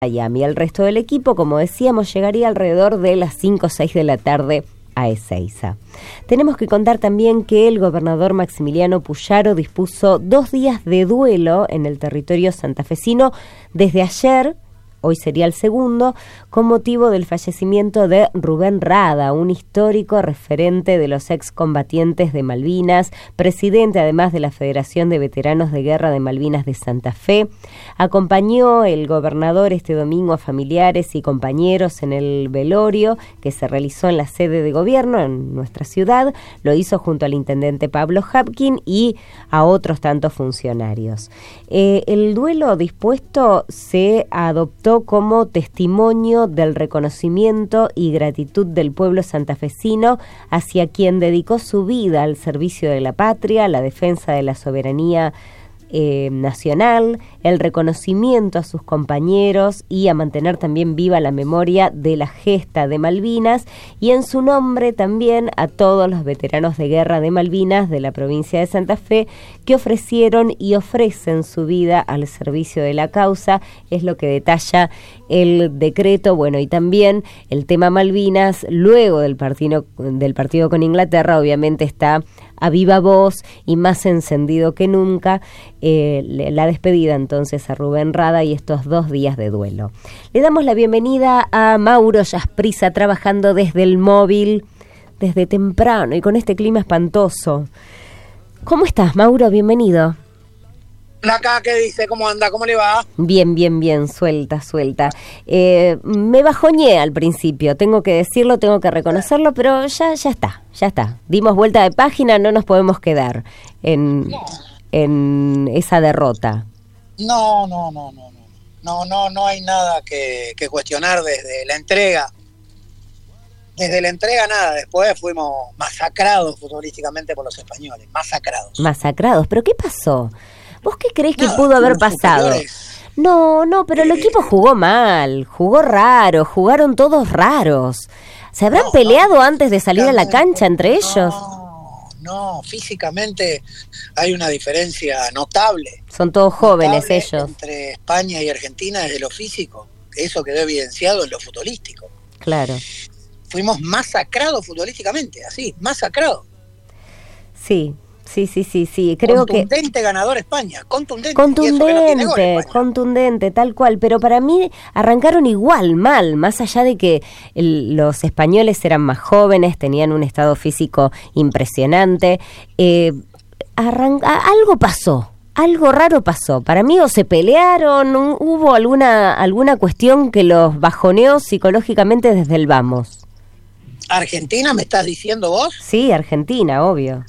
Miami. El resto del equipo, como decíamos, llegaría alrededor de las 5 o 6 de la tarde a Ezeiza. Tenemos que contar también que el gobernador Maximiliano Puyaro dispuso 2 días de duelo en el territorio santafesino desde ayer. Hoy sería el segundo, con motivo del fallecimiento de Rubén Rada, un histórico referente de los excombatientes de Malvinas, presidente además de la Federación de Veteranos de Guerra de Malvinas de Santa Fe. Acompañó el gobernador este domingo a familiares y compañeros en el velorio que se realizó en la sede de gobierno en nuestra ciudad. Lo hizo junto al intendente Pablo Hapkin y a otros tantos funcionarios. El duelo dispuesto se adoptó como testimonio del reconocimiento y gratitud del pueblo santafesino hacia quien dedicó su vida al servicio de la patria, la defensa de la soberanía nacional, el reconocimiento a sus compañeros y a mantener también viva la memoria de la gesta de Malvinas, y en su nombre también a todos los veteranos de guerra de Malvinas de la provincia de Santa Fe que ofrecieron y ofrecen su vida al servicio de la causa. Es lo que detalla el decreto. Bueno, y también el tema Malvinas, luego del partido con Inglaterra, obviamente está a viva voz y más encendido que nunca, la despedida entonces a Rubén Rada y estos 2 días de duelo. Le damos la bienvenida a Mauro Yasprisa, trabajando desde el móvil, desde temprano y con este clima espantoso. ¿Cómo estás, Mauro? Bienvenido. Hola, acá, ¿qué dice? ¿Cómo anda? ¿Cómo le va? Bien, suelta. Me bajoñé al principio, tengo que decirlo, tengo que reconocerlo, pero ya está. Dimos vuelta de página, no nos podemos quedar en esa derrota. No hay nada que cuestionar desde la entrega. Desde la entrega nada, después fuimos masacrados futbolísticamente por los españoles, masacrados. ¿Pero qué pasó? ¿Vos qué creés que pudo haber pasado? No, pero el equipo jugó mal, jugó raro, jugaron todos raros. ¿Se habrán peleado antes de salir a la cancha entre ellos? No, físicamente hay una diferencia notable. Son todos jóvenes ellos. Entre España y Argentina desde lo físico, eso quedó evidenciado en lo futbolístico. Claro. Fuimos masacrados futbolísticamente, así, masacrados. Sí, creo que... Contundente ganador España, contundente, tal cual, pero para mí arrancaron igual, mal, más allá de que los españoles eran más jóvenes, tenían un estado físico impresionante, algo pasó. Algo raro pasó. Para mí o se pelearon, hubo alguna cuestión que los bajoneó psicológicamente desde el vamos. ¿Argentina me estás diciendo vos? Sí, Argentina, obvio.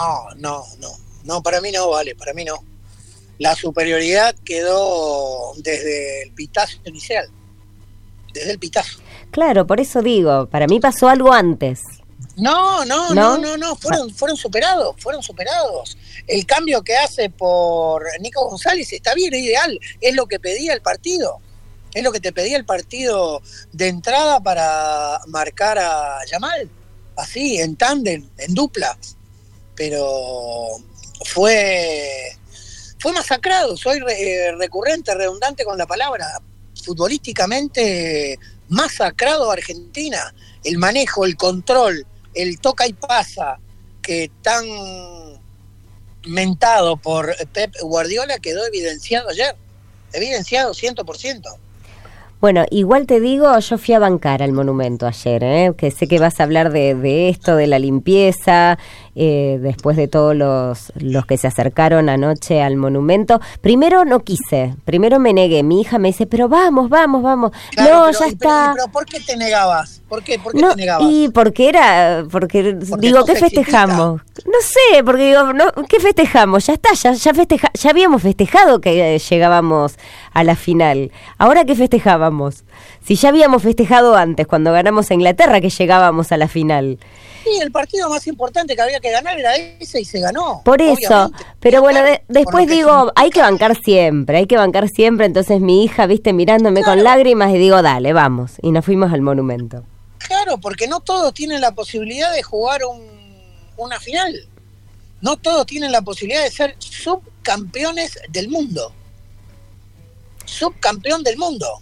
No, para mí no, vale, para mí no. La superioridad quedó desde el pitazo inicial, desde el pitazo. Claro, por eso digo, para mí pasó algo antes. No, fueron superados. El cambio que hace por Nico González está bien, es ideal, es lo que pedía el partido. Es lo que te pedía el partido de entrada para marcar a Yamal, así, en tándem, en dupla. Pero fue masacrado. Soy recurrente, redundante con la palabra. Futbolísticamente masacrado a Argentina. El manejo, el control, el toca y pasa, que tan mentado por Pep Guardiola quedó evidenciado ayer. Evidenciado 100%. Bueno, igual te digo, yo fui a bancar al Monumento ayer, que sé que vas a hablar de esto, de la limpieza, después de todos los que se acercaron anoche al Monumento. Primero no quise, primero me negué. Mi hija me dice, pero vamos. Claro, no, ya está. Pero ¿por qué te negabas? ¿Por qué no, te negabas? Y porque digo, ¿qué festejamos? No sé, porque digo, no, ¿qué festejamos? Ya está, ya habíamos festejado que llegábamos a la final. ¿Ahora qué festejábamos? Si ya habíamos festejado antes, cuando ganamos a Inglaterra, que llegábamos a la final. Sí, el partido más importante que había que ganar era ese y se ganó. Por eso, obviamente. Pero bueno, después digo, hay que bancar siempre, entonces mi hija, mirándome con lágrimas y digo, dale, vamos, y nos fuimos al Monumento. Claro, porque no todos tienen la posibilidad de jugar una final, no todos tienen la posibilidad de ser subcampeones del mundo. Subcampeón del mundo.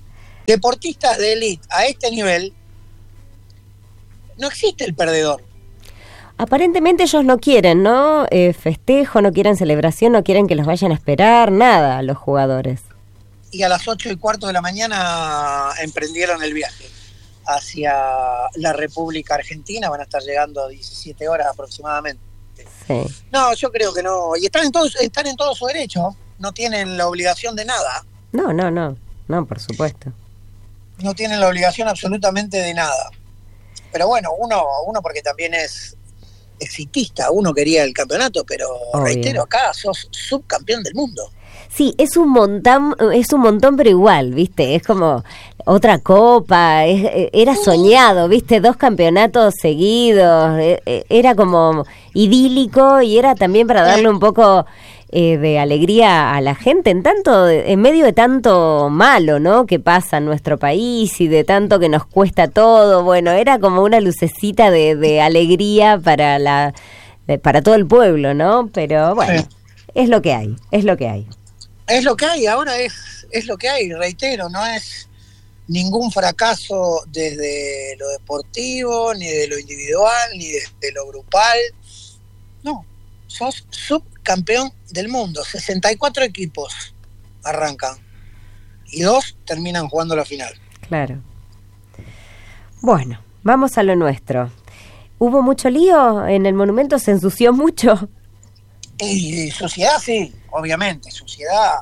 deportistas de élite a este nivel, no existe el perdedor. Aparentemente ellos no quieren, ¿no? Festejo, no quieren celebración, no quieren que los vayan a esperar, nada, los jugadores. Y a las 8:15 de la mañana emprendieron el viaje hacia la República Argentina, van a estar llegando a 17 horas aproximadamente. Sí. No, yo creo que no, y están en todo su derecho, no tienen la obligación de nada. No, por supuesto. No tienen la obligación absolutamente de nada. Pero bueno, uno porque también es exitista, uno quería el campeonato, pero obvio. Reitero, acá sos subcampeón del mundo. Sí, es un montón, pero igual, ¿viste? Es como otra copa, era soñado, ¿viste? 2 campeonatos seguidos, era como idílico y era también para darle un poco de alegría a la gente, en medio de tanto malo, ¿no? Que pasa en nuestro país y de tanto que nos cuesta todo. Bueno, era como una lucecita de alegría para todo el pueblo, ¿no? Pero bueno, sí. Es lo que hay. Es lo que hay, ahora es lo que hay, reitero, no es ningún fracaso desde lo deportivo, ni de lo individual, ni desde lo grupal. No, sos subcampeón del mundo, 64 equipos arrancan y 2 terminan jugando la final. Claro. Bueno, vamos a lo nuestro. ¿Hubo mucho lío en el monumento? ¿Se ensució mucho? Y sociedad sí, obviamente, sociedad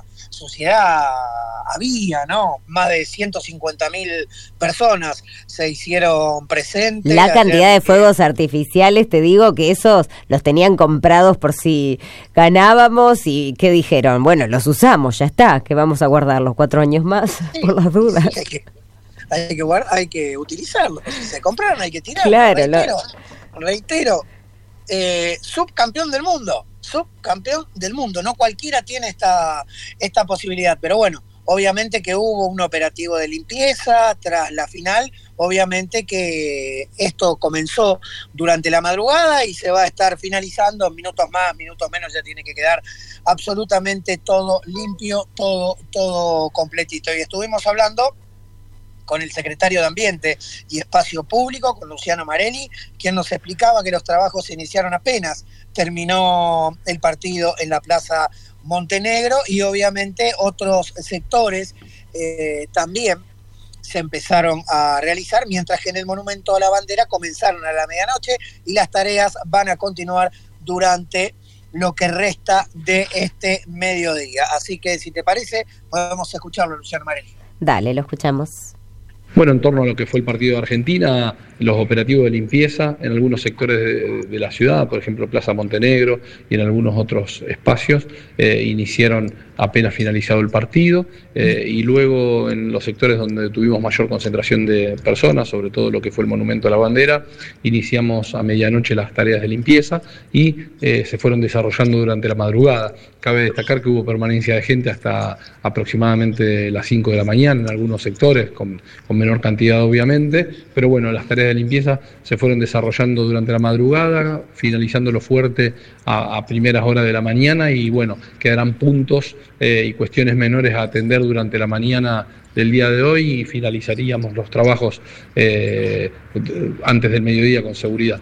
había, ¿no? Más de 150.000 personas se hicieron presentes. La cantidad de fuegos artificiales, te digo que esos los tenían comprados por si ganábamos y ¿qué dijeron? Bueno, los usamos, ya está, que vamos a guardarlos 4 años más, sí, por las dudas. Sí, hay que utilizarlos, si se compraron hay que tirarlos. Claro, reitero, subcampeón del mundo, no cualquiera tiene esta posibilidad, pero bueno, obviamente que hubo un operativo de limpieza tras la final, obviamente que esto comenzó durante la madrugada y se va a estar finalizando, minutos más, minutos menos, ya tiene que quedar absolutamente todo limpio, todo completito. Y estuvimos hablando con el secretario de Ambiente y Espacio Público, con Luciano Marelli, quien nos explicaba que los trabajos se iniciaron apenas terminó el partido en la Plaza Montenegro y obviamente otros sectores también se empezaron a realizar, mientras que en el Monumento a la Bandera comenzaron a la medianoche y las tareas van a continuar durante lo que resta de este mediodía. Así que si te parece, podemos escucharlo, Luciano Marelli. Dale, lo escuchamos. Bueno, en torno a lo que fue el partido de Argentina, los operativos de limpieza en algunos sectores de la ciudad, por ejemplo Plaza Montenegro y en algunos otros espacios, iniciaron apenas finalizado el partido y luego en los sectores donde tuvimos mayor concentración de personas, sobre todo lo que fue el Monumento a la Bandera, iniciamos a medianoche las tareas de limpieza y se fueron desarrollando durante la madrugada. Cabe destacar que hubo permanencia de gente hasta aproximadamente las 5 de la mañana en algunos sectores, con menor cantidad obviamente, pero bueno, las tareas de limpieza se fueron desarrollando durante la madrugada, finalizando lo fuerte a primeras horas de la mañana y bueno, quedarán puntos y cuestiones menores a atender durante la mañana del día de hoy y finalizaríamos los trabajos antes del mediodía con seguridad.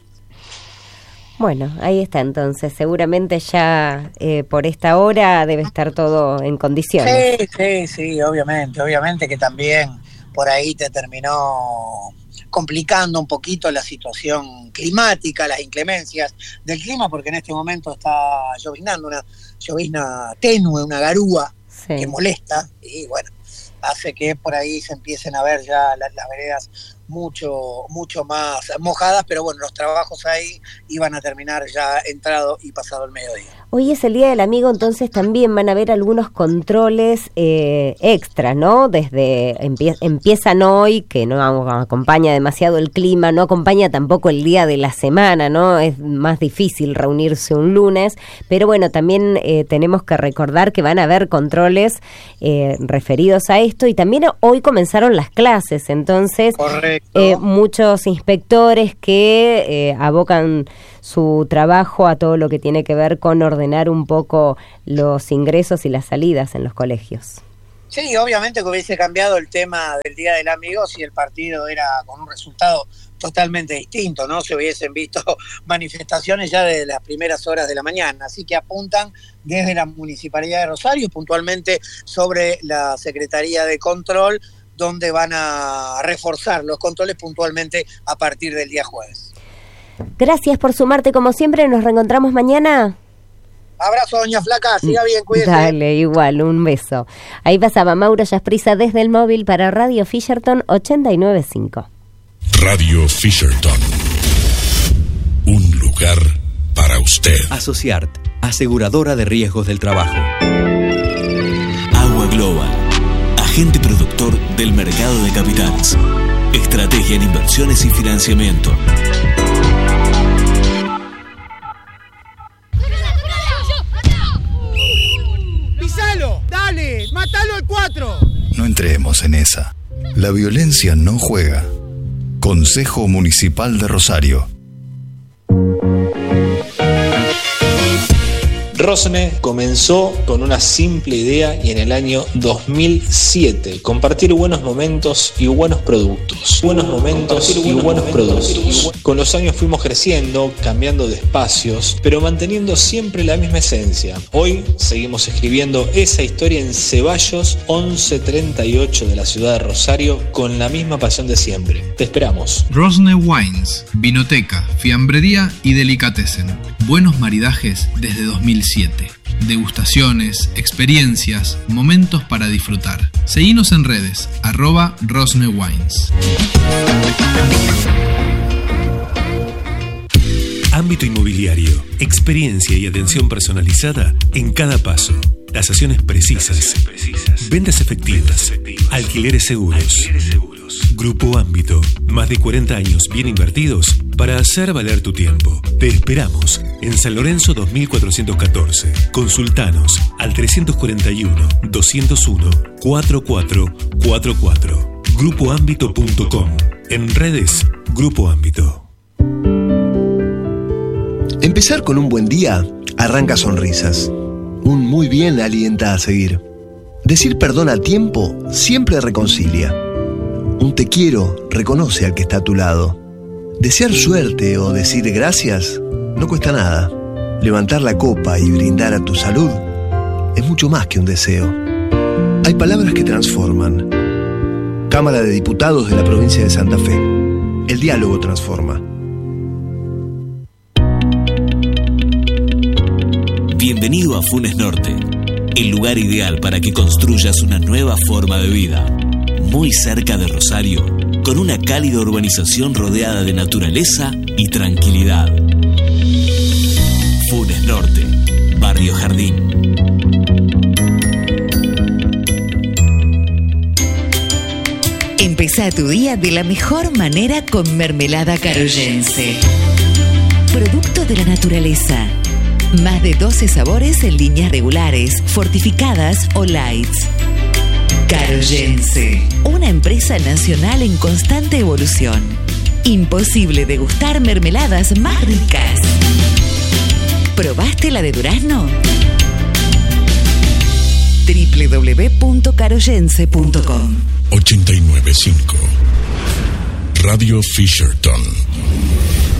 Bueno, ahí está entonces, seguramente ya por esta hora debe estar todo en condiciones. Sí, obviamente que también por ahí te terminó complicando un poquito la situación climática, las inclemencias del clima, porque en este momento está lloviznando, una llovizna tenue, una garúa que molesta y bueno, hace que por ahí se empiecen a ver ya las veredas mucho más mojadas, pero bueno, los trabajos ahí iban a terminar ya entrado y pasado el mediodía. Hoy es el Día del Amigo, entonces también van a haber algunos controles extras, ¿no? Desde empiezan hoy, que no acompaña demasiado el clima, no acompaña tampoco el día de la semana, ¿no? Es más difícil reunirse un lunes, pero bueno, también tenemos que recordar que van a haber controles referidos a esto y también hoy comenzaron las clases, entonces muchos inspectores que abocan su trabajo a todo lo que tiene que ver con ordenar un poco los ingresos y las salidas en los colegios. Sí, obviamente que hubiese cambiado el tema del Día del Amigo si el partido era con un resultado totalmente distinto, ¿no? Se hubiesen visto manifestaciones ya de las primeras horas de la mañana, así que apuntan desde la Municipalidad de Rosario, puntualmente sobre la Secretaría de Control, donde van a reforzar los controles puntualmente a partir del día jueves. Gracias por sumarte como siempre, nos reencontramos mañana. Abrazo, doña Flaca, siga bien, cuídese. Dale, igual, un beso. Ahí pasaba Mauro Yasprisa desde el móvil para Radio Fisherton 89.5. Radio Fisherton, un lugar para usted. Asociart, aseguradora de riesgos del trabajo. Agua Global, agente productor del mercado de capitales. Estrategia en inversiones y financiamiento. ¡Pisalo! ¡Dale! ¡Mátalo al 4! No entremos en esa. La violencia no juega. Consejo Municipal de Rosario. Rosne comenzó con una simple idea y en el año 2007, compartir buenos momentos y buenos productos. Buenos momentos y buenos productos. Con los años fuimos creciendo, cambiando de espacios, pero manteniendo siempre la misma esencia. Hoy seguimos escribiendo esa historia en Ceballos 1138 de la ciudad de Rosario con la misma pasión de siempre. Te esperamos. Rosne Wines, vinoteca, fiambrería y delicatessen. Buenos maridajes desde 2007. Degustaciones, experiencias, momentos para disfrutar. Seguinos en redes, @RosneWines. Ámbito inmobiliario, experiencia y atención personalizada en cada paso. Tasaciones precisas. Ventas efectivas. Alquileres seguros. Grupo Ámbito. Más de 40 años bien invertidos para hacer valer tu tiempo. Te esperamos en San Lorenzo 2414. Consultanos al 341-201-4444. Grupoámbito.com. En redes, Grupo Ámbito. Empezar con un buen día arranca sonrisas. Un muy bien alienta a seguir. Decir perdón a tiempo siempre reconcilia. Un te quiero reconoce al que está a tu lado. Desear suerte o decir gracias no cuesta nada. Levantar la copa y brindar a tu salud es mucho más que un deseo. Hay palabras que transforman. Cámara de Diputados de la provincia de Santa Fe. El diálogo transforma. Bienvenido a Funes Norte, el lugar ideal para que construyas una nueva forma de vida. Muy cerca de Rosario, con una cálida urbanización rodeada de naturaleza y tranquilidad. Funes Norte, Barrio Jardín. Empezá tu día de la mejor manera con mermelada caroyense. Producto de la naturaleza. Más de 12 sabores en líneas regulares, fortificadas o lights. Caroyense, una empresa nacional en constante evolución. Imposible degustar mermeladas más ricas. ¿Probaste la de durazno? www.caroyense.com. 89.5 Radio Fisherton.